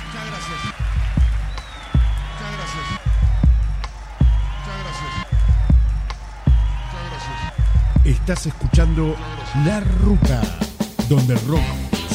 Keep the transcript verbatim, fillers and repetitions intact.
Muchas gracias. Muchas gracias. Muchas gracias. Muchas gracias. Estás escuchando La Ruta, donde el rock